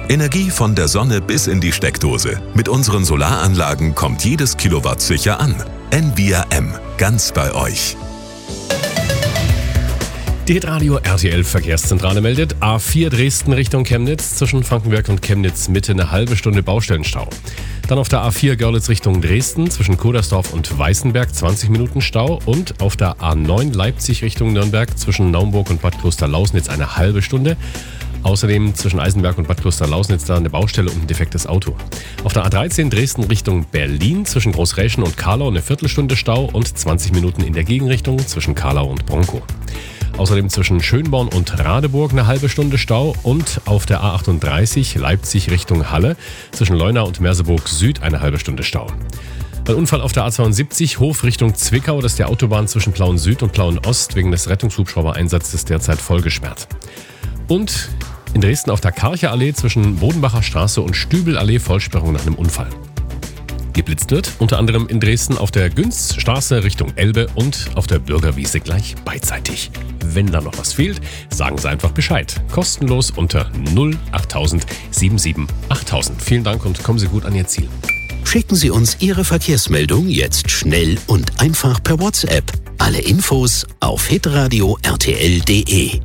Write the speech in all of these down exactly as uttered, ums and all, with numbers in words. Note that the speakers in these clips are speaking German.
Energie von der Sonne bis in die Steckdose. Mit unseren Solaranlagen kommt jedes Kilowatt sicher an. Envia M, ganz bei euch. Die Hitradio R T L Verkehrszentrale meldet, A vier Dresden Richtung Chemnitz, zwischen Frankenberg und Chemnitz Mitte eine halbe Stunde Baustellenstau. Dann auf der A vier Görlitz Richtung Dresden, zwischen Kodersdorf und Weißenberg zwanzig Minuten Stau. Und auf der A neun Leipzig Richtung Nürnberg, zwischen Naumburg und Bad Klosterlausnitz eine halbe Stunde. Außerdem zwischen Eisenberg und Bad Klosterlausnitz da eine Baustelle und ein defektes Auto. Auf der A dreizehn Dresden Richtung Berlin, zwischen Großräschen und Karlau eine Viertelstunde Stau und zwanzig Minuten in der Gegenrichtung zwischen Karlau und Bronkow. Außerdem zwischen Schönborn und Radeburg eine halbe Stunde Stau und auf der A achtunddreißig Leipzig Richtung Halle zwischen Leuna und Merseburg Süd eine halbe Stunde Stau. Ein Unfall auf der A zweiundsiebzig Hof Richtung Zwickau, das ist die Autobahn zwischen Plauen Süd und Plauen Ost wegen des Rettungshubschraubereinsatzes derzeit voll gesperrt. Und in Dresden auf der Karcher Allee zwischen Bodenbacher Straße und Stübelallee Vollsperrung nach einem Unfall. Geblitzt wird unter anderem in Dresden auf der Günzstraße Richtung Elbe und auf der Bürgerwiese gleich beidseitig. Wenn da noch was fehlt, sagen Sie einfach Bescheid. Kostenlos unter null achttausend siebenundsiebzig achttausend. Vielen Dank und kommen Sie gut an Ihr Ziel. Schicken Sie uns Ihre Verkehrsmeldung jetzt schnell und einfach per WhatsApp. Alle Infos auf hitradio r t l punkt d e.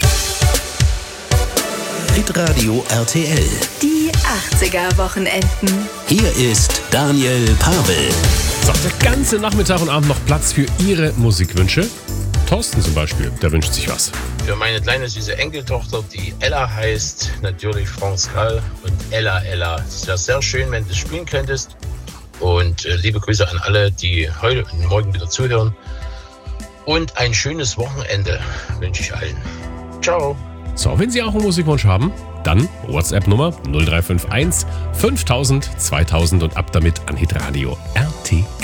Hitradio R T L. Die achtziger-Wochenenden. Hier ist Daniel Pavel. So, der ganze Nachmittag und Abend noch Platz für Ihre Musikwünsche. Thorsten zum Beispiel, der wünscht sich was. Für meine kleine süße Enkeltochter, die Ella heißt, natürlich France Gall und Ella Ella. Es wäre sehr schön, wenn du es spielen könntest. Und äh, liebe Grüße an alle, die heute und morgen wieder zuhören. Und ein schönes Wochenende wünsche ich allen. Ciao. So, wenn Sie auch einen Musikwunsch haben, dann WhatsApp-Nummer null drei fünf eins fünftausend zweitausend und ab damit an Hitradio R T L.